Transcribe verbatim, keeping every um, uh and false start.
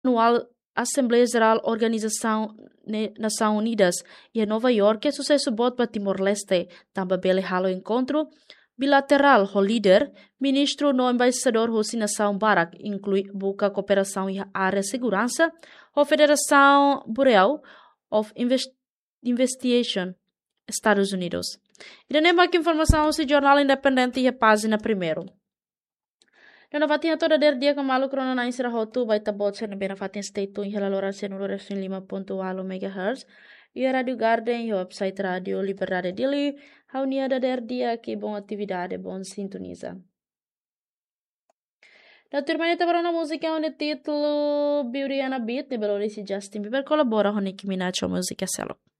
anual Assembleia Geral Organização Nações Unidas e Nova York é sucesso bot para Timor-Leste, também bele halo encontro bilateral o líder, ministro no embaixador Hosni Nação Barak, inclui buca cooperação e área segurança, a Federação Bureau of Invest Investigation, Estados Unidos. E nem mais informação se jornal independente e a página primeiro. Nona fatinha toda der dia que malu krono na insira hotu vai tabot sen bena fatin stay tune hela lora sen lora sen lima ponto walo megahertz. E a Radio Garden e o website Radio Liberdade Dili. Haunia da der dia que bom atividade, bom sintoniza. Naturalmente para una música onde título Beauty and a Beat de Belorisi Justin Bieber colabora com Nicki Minaj a música selo.